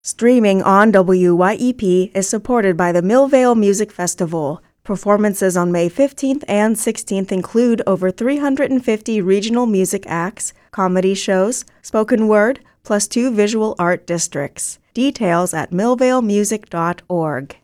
Streaming on WYEP is supported by the Millvale Music Festival. Performances on May 15th and 16th include over 350 regional music acts, comedy shows, spoken word, plus 2 visual art districts. Details at millvalemusic.org.